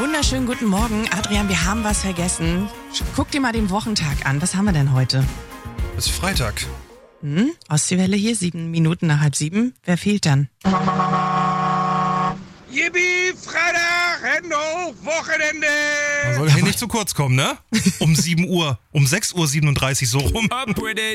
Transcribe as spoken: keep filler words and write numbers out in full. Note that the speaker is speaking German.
wunderschönen guten Morgen. Adrian, wir haben was vergessen. Guck dir mal den Wochentag an. Was haben wir denn heute? Es ist Freitag. Hm? Ostseewelle hier, sieben Minuten nach halb sieben. Wer fehlt dann? Yippie, Freitag, Hände hoch, Wochenende! Man soll hier nicht zu kurz kommen, ne? Um sieben Uhr, um sechs Uhr siebenunddreißig so rum.